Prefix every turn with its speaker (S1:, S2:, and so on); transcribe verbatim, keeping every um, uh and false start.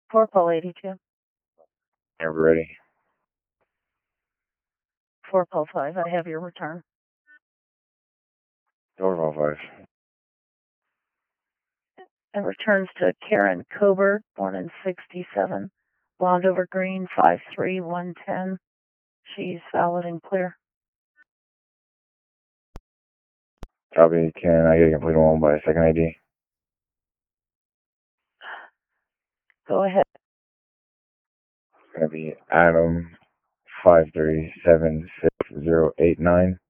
S1: four Paul eighty-two.
S2: Never ready.
S1: four Paul five, I have your return.
S2: four Paul five.
S1: And returns to Karen Coburg, born in sixty-seven. Blonde over green, five three, one ten. She's valid and clear.
S2: Copy. Can I get a complete one by second I D?
S1: Go ahead.
S2: It's going to be Adam five three seven six zero eight nine.